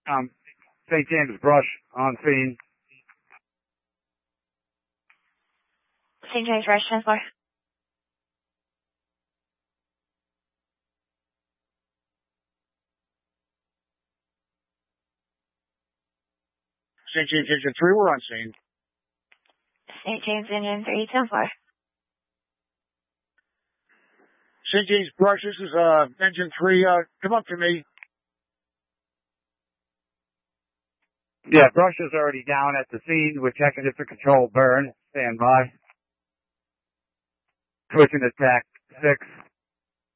St. James Brush on scene. St. James Brush, 10-4. St. James Engine 3, we're on scene. St. James Engine 3, 10-4. St. James Brush, this is Engine 3. Come up to me. Yeah, Brush is already down at the scene. We're checking it for control burn. Stand by. Switching to TAC 6.